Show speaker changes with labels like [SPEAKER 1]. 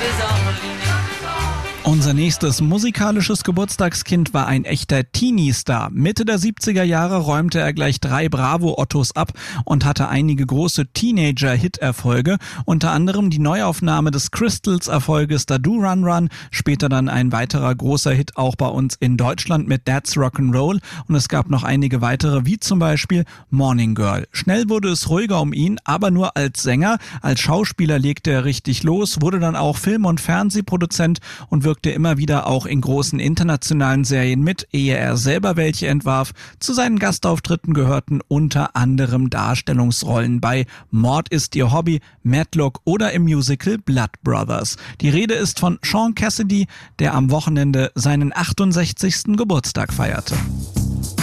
[SPEAKER 1] Unser nächstes musikalisches Geburtstagskind war ein echter Teenie-Star. Mitte der 70er Jahre räumte er gleich 3 Bravo-Ottos ab und hatte einige große Teenager-Hit-Erfolge, unter anderem die Neuaufnahme des Crystals-Erfolges Da Do Run Run, später dann ein weiterer großer Hit auch bei uns in Deutschland mit That's Rock'n'Roll, und es gab noch einige weitere, wie zum Beispiel Morning Girl. Schnell wurde es ruhiger um ihn, aber nur als Sänger. Als Schauspieler legte er richtig los, wurde dann auch Film- und Fernsehproduzent und wirkte immer wieder auch in großen internationalen Serien mit, ehe er selber welche entwarf. Zu seinen Gastauftritten gehörten unter anderem Darstellungsrollen bei Mord ist ihr Hobby, Matlock oder im Musical Blood Brothers. Die Rede ist von Sean Cassidy, der am Wochenende seinen 68. Geburtstag feierte.